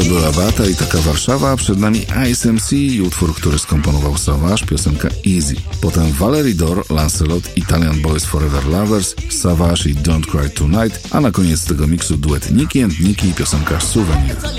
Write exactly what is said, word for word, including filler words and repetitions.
była Bata i taka Warszawa, przed nami Ice M C i utwór, który skomponował Savage, piosenka Easy. Potem Valerie Dore, Lancelot, Italian Boys Forever Lovers, Savage i Don't Cry Tonight, a na koniec tego miksu duet Nicki and Nicki i piosenka Souvenir.